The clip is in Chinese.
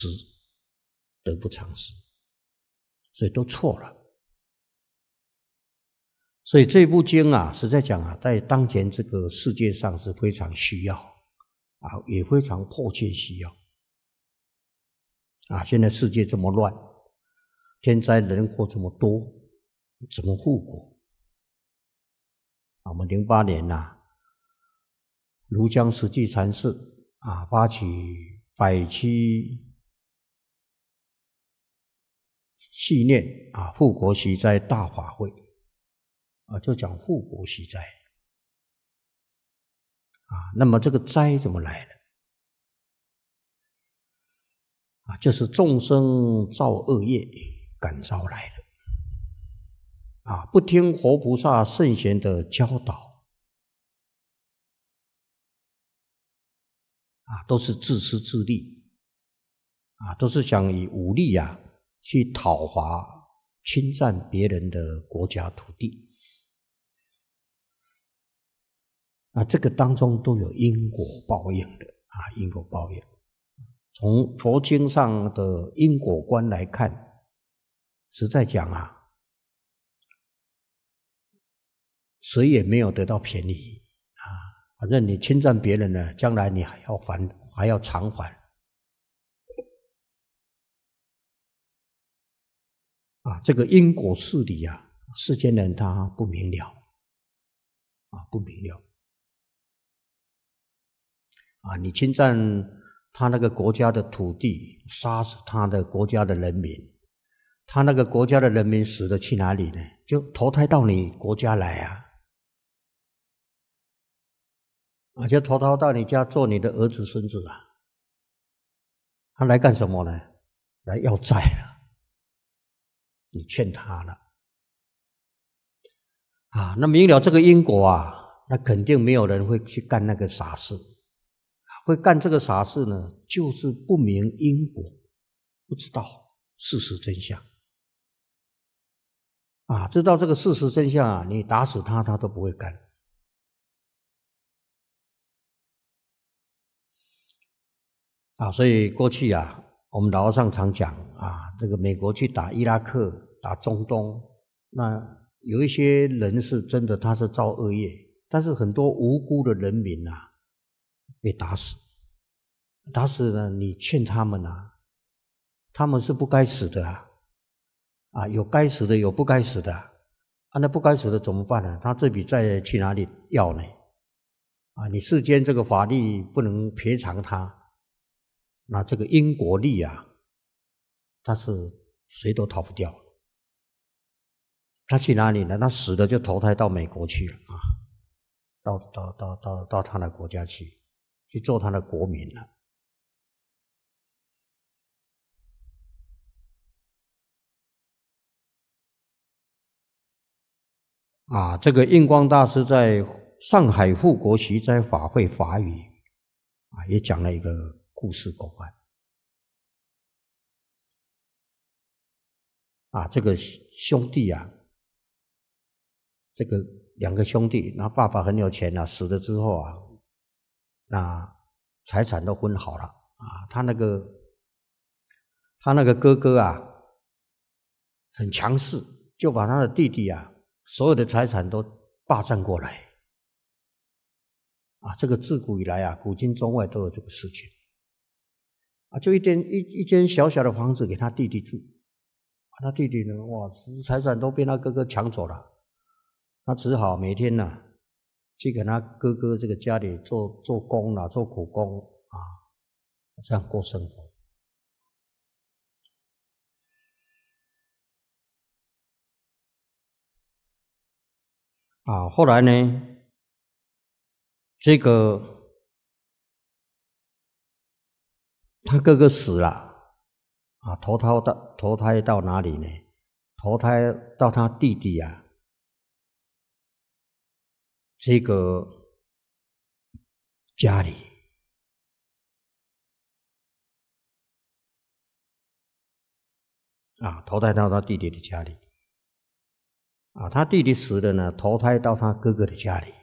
得不偿失，所以都错了。所以这部经啊，实在讲啊，在当前这个世界上是非常需要啊，也非常迫切需要啊。现在世界这么乱，天灾人祸这么多，怎么护国？我们08年庐江实际禅师发起百期系念护国息灾大法会就讲护国息灾那么这个灾怎么来的就是众生造恶业感召来的不听活菩萨圣贤的教导都是自私自利都是想以武力去讨伐侵占别人的国家土地这个当中都有因果报应的因果报应从佛经上的因果观来看实在讲谁也没有得到便宜反正你侵占别人呢，将来你还要偿还这个因果事理世间人他不明了不明了你侵占他那个国家的土地，杀死他的国家的人民，他那个国家的人民死了去哪里呢？就投胎到你国家来就投胎到你家做你的儿子孙子他来干什么呢？来要债了，你欠他了那明了这个因果那肯定没有人会去干那个傻事会干这个傻事呢，就是不明因果，不知道事实真相知道这个事实真相你打死他都不会干所以过去我们老和尚常讲这个美国去打伊拉克打中东那有一些人是真的他是造恶业但是很多无辜的人民被打死打死了你欠他们他们是不该死的有该死的有不该死的那不该死的怎么办呢？他这笔债去哪里要呢你世间这个法律不能赔偿他那这个因果力他是谁都逃不掉他去哪里呢？他死了就投胎到美国去了到他的国家去做他的国民了这个印光大师在上海护国息灾法会法语也讲了一个故事公案这个兄弟这个两个兄弟那爸爸很有钱死了之后那财产都分好了他那个哥哥很强势就把他的弟弟所有的财产都霸占过来这个自古以来古今中外都有这个事情就一间小小的房子给他弟弟住他弟弟呢财产都被他哥哥抢走了他只好每天去给他哥哥这个家里做工做苦工这样过生活后来呢这个他哥哥死了投胎到哪里呢？投胎到他弟弟这个家里投胎到他弟弟的家里他弟弟死了呢，投胎到他哥哥的家里